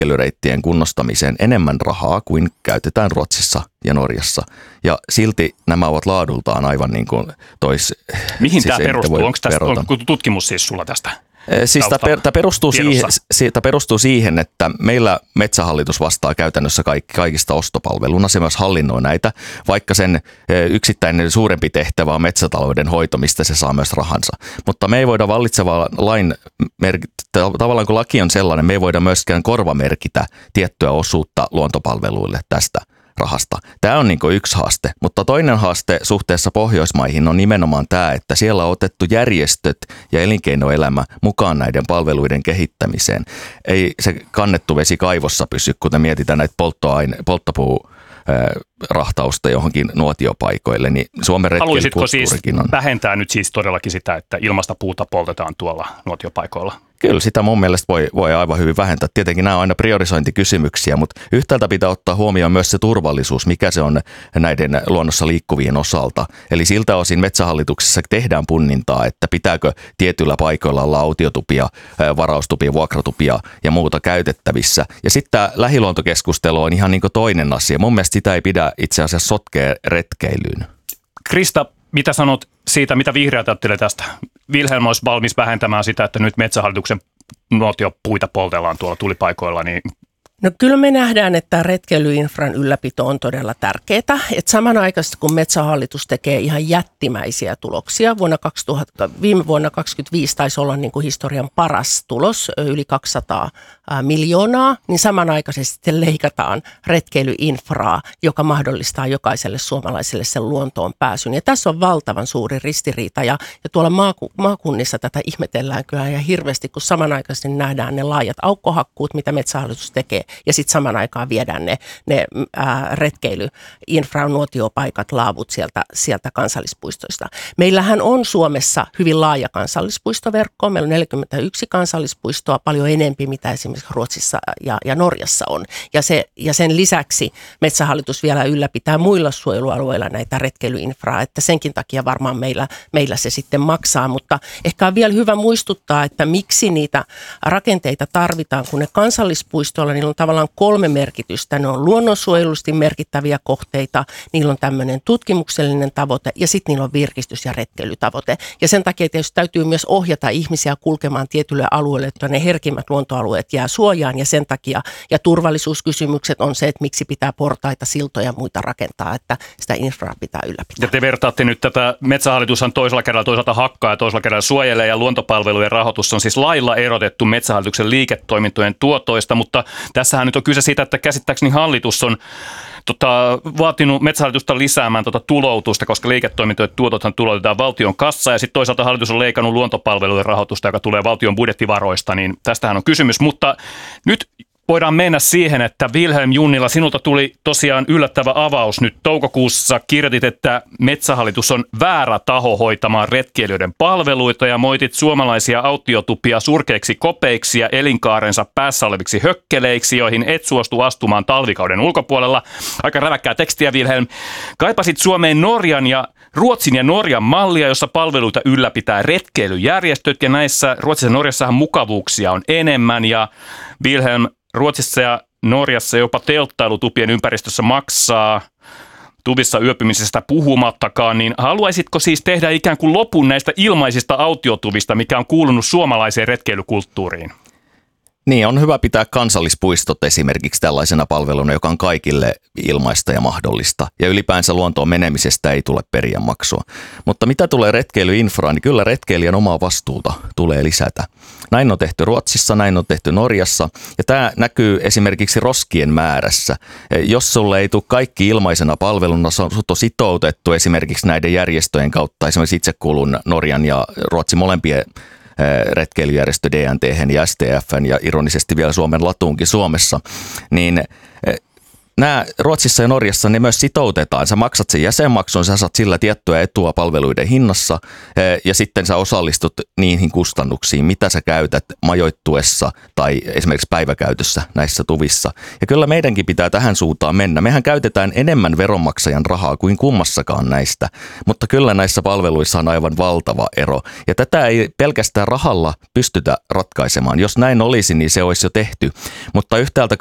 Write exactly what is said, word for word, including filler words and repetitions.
retkeilyreittien kunnostamiseen enemmän rahaa kuin käytetään Ruotsissa ja Norjassa. Ja silti nämä ovat laadultaan aivan niin kuin tois... Mihin siis tämä perustuu? Onko tästä onko tutkimus siis sulla tästä? Siis tämä perustuu, siihen, perustuu siihen, että meillä Metsähallitus vastaa käytännössä kaikista ostopalveluna. Se myös hallinnoi näitä, vaikka sen yksittäinen suurempi tehtävä on metsätalouden hoito, mistä se saa myös rahansa. Mutta me ei voida vallitsevaa lain, tavallaan kun laki on sellainen, me ei voida myöskään korvamerkitä tiettyä osuutta luontopalveluille tästä rahasta. Tämä on niin kuin yksi haaste, mutta toinen haaste suhteessa Pohjoismaihin on nimenomaan tämä, että siellä on otettu järjestöt ja elinkeinoelämä mukaan näiden palveluiden kehittämiseen. Ei se kannettu vesi kaivossa pysy, kuten mietitään näitä polttoaine, polttopuu rahtausta johonkin nuotiopaikoille, niin Suomen retkeilykulttuurikin on. Haluaisitko siis vähentää nyt siis todellakin sitä, että ilmasta puuta poltetaan tuolla nuotiopaikoilla? Kyllä sitä mun mielestä voi, voi aivan hyvin vähentää. Tietenkin nämä on aina priorisointikysymyksiä, mutta yhtäältä pitää ottaa huomioon myös se turvallisuus, mikä se on näiden luonnossa liikkuvien osalta. Eli siltä osin Metsähallituksessa tehdään punnintaa, että pitääkö tietyillä paikoilla olla autiotupia, varaustupia, vuokratupia ja muuta käytettävissä. Ja sitten tämä lähiluontokeskustelu on ihan niin kuin toinen asia. Mun mielestä sitä ei pidä itse asiassa sotkea retkeilyyn. Krista, mitä sanot siitä, mitä vihreät ajattelee tästä? Vilhelm olisi valmis vähentämään sitä, että nyt Metsähallituksen nuotiopuita poltellaan tuolla tulipaikoilla, niin No kyllä me nähdään, että retkeilyinfran ylläpito on todella tärkeää. Että samanaikaisesti kun Metsähallitus tekee ihan jättimäisiä tuloksia, vuonna kaksituhatta, viime vuonna kaksikymmentäviisi taisi olla niin kuin historian paras tulos, yli kaksisataa miljoonaa, niin samanaikaisesti sitten leikataan retkeilyinfraa, joka mahdollistaa jokaiselle suomalaiselle sen luontoon pääsyn. Ja tässä on valtavan suuri ristiriita ja, ja tuolla maaku, maakunnissa tätä ihmetellään kyllä ihan hirveästi, kun samanaikaisesti nähdään ne laajat aukkohakkuut, mitä Metsähallitus tekee. Ja sitten saman aikaan viedään ne, ne ää, retkeilyinfran nuotiopaikat, laavut sieltä, sieltä kansallispuistoista. Meillähän on Suomessa hyvin laaja kansallispuistoverkko. Meillä on neljäkymmentäyksi kansallispuistoa, paljon enempi mitä esimerkiksi Ruotsissa ja, ja Norjassa on. Ja, se, ja sen lisäksi Metsähallitus vielä ylläpitää muilla suojelualueilla näitä retkeilyinfraa, että senkin takia varmaan meillä, meillä se sitten maksaa. Mutta ehkä on vielä hyvä muistuttaa, että miksi niitä rakenteita tarvitaan, kun ne kansallispuistoilla, niillä on tavallaan kolme merkitystä. Ne on luonnonsuojelullisesti merkittäviä kohteita, niillä on tämmöinen tutkimuksellinen tavoite ja sitten niillä on virkistys- ja retkeilytavoite. Ja sen takia tietysti täytyy myös ohjata ihmisiä kulkemaan tietylle alueelle, että ne herkimmät luontoalueet jää suojaan ja sen takia. Ja turvallisuuskysymykset on se, että miksi pitää portaita, siltoja ja muita rakentaa, että sitä infraa pitää ylläpitää. Ja te vertaatte nyt tätä, Metsähallitushan toisella kerralla toisaalta hakkaa ja toisella kerralla suojelee ja luontopalvelujen rahoitus on siis lailla erotettu Metsähallituksen liiketoimintojen tuotoista, mutta tässähän nyt on kyse siitä, että käsittääkseni hallitus on tota, vaatinut Metsähallitusta lisäämään tota tuloutusta, koska liiketoimintojen tuotothan tuloutetaan valtion kassaan ja sitten toisaalta hallitus on leikannut luontopalvelujen rahoitusta, joka tulee valtion budjettivaroista, niin tästähän on kysymys, mutta nyt voidaan mennä siihen, että Vilhelm Junnila, sinulta tuli tosiaan yllättävä avaus. Nyt toukokuussa kirjoitit, että Metsähallitus on väärä taho hoitamaan retkeilijöiden palveluita ja moitit suomalaisia autiotupia surkeiksi kopeiksi ja elinkaarensa päässä oleviksi hökkeleiksi, joihin et suostu astumaan talvikauden ulkopuolella. Aika räväkkää tekstiä, Vilhelm. Kaipasit Suomeen Norjan ja Ruotsin ja Norjan mallia, jossa palveluita ylläpitää retkeilyjärjestöt ja näissä Ruotsissa ja Norjassahan mukavuuksia on enemmän ja Vilhelm, Ruotsissa ja Norjassa jopa telttailutupien ympäristössä maksaa, tuvissa yöpymisestä puhumattakaan, niin haluaisitko siis tehdä ikään kuin lopun näistä ilmaisista autiotuvista, mikä on kuulunut suomalaiseen retkeilykulttuuriin? Niin, on hyvä pitää kansallispuistot esimerkiksi tällaisena palveluna, joka on kaikille ilmaista ja mahdollista. Ja ylipäänsä luontoon menemisestä ei tule periä maksua. Mutta mitä tulee retkeilyinfraan, niin kyllä retkeilijän omaa vastuuta tulee lisätä. Näin on tehty Ruotsissa, näin on tehty Norjassa. Ja tämä näkyy esimerkiksi roskien määrässä. Jos sulle ei tule kaikki ilmaisena palveluna, sut on sitoutettu esimerkiksi näiden järjestöjen kautta. Esimerkiksi itse kuulun Norjan ja Ruotsin molempien retkeilyjärjestö D N T ja S T F ja ironisesti vielä Suomen Latuunkin Suomessa, niin nämä Ruotsissa ja Norjassa ne myös sitoutetaan. Sä maksat sen jäsenmaksun, sä saat sillä tiettyä etua palveluiden hinnassa ja sitten sä osallistut niihin kustannuksiin, mitä sä käytät majoittuessa tai esimerkiksi päiväkäytössä näissä tuvissa. Ja kyllä meidänkin pitää tähän suuntaan mennä. Mehän käytetään enemmän veronmaksajan rahaa kuin kummassakaan näistä, mutta kyllä näissä palveluissa on aivan valtava ero. Ja tätä ei pelkästään rahalla pystytä ratkaisemaan. Jos näin olisi, niin se olisi jo tehty. Mutta yhtäältä